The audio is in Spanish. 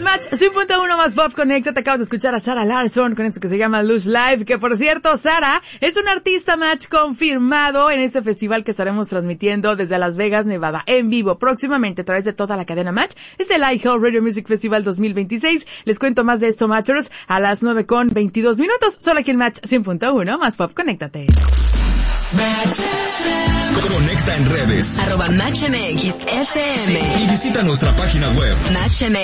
Es Match 100.1 más Pop Connecta. Te acabas de escuchar a Sarah Larsson con esto que se llama Lush Live, que por cierto, Sarah es un artista Match confirmado en este festival que estaremos transmitiendo desde Las Vegas, Nevada, en vivo próximamente a través de toda la cadena Match. Es el iHeart Radio Music Festival 2026. Les cuento más de esto, Matchers, a las 9:22 minutos, solo aquí en Match 100.1 más Pop. Conéctate. Conecta en redes @MatchMXFM y visita nuestra página web MatchMX